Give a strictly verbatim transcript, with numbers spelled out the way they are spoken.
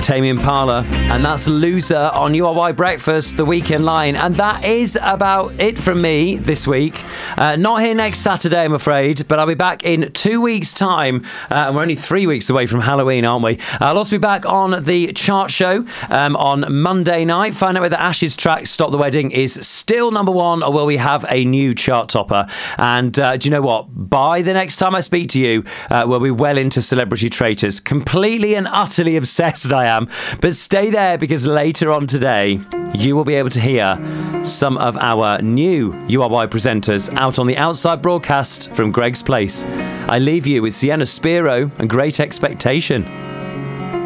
Tame Impala, and that's Loser on U R Y Breakfast, the weekend line. And that is about it from me this week. Uh, not here next Saturday, I'm afraid, but I'll be back in two weeks' time. Uh, and we're only three weeks away from Halloween, aren't we? I'll also be back on the chart show um, on Monday night. Find out whether Ash's track Stop the Wedding is still number one, or will we have a new chart topper. And uh, do you know what? By the next time I speak to you, uh, we'll be well into Celebrity Traitors. Completely and utterly obsessed I am. But stay there, because later on today, you will be able to hear some of our new U R Y presenters out on the outside broadcast from Greg's Place. I leave you with Sienna Spiro and Great Expectation.